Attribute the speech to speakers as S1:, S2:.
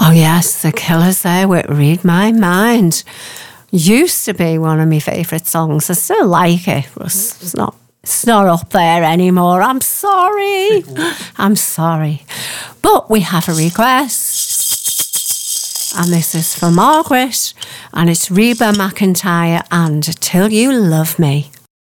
S1: Oh yes, The Killers there with Read My Mind. Used to be one of my favourite songs. I still like it, but it's not up there anymore. I'm sorry. I'm sorry. But we have a request. And this is for Margaret. And it's Reba McEntire and Till You Love Me.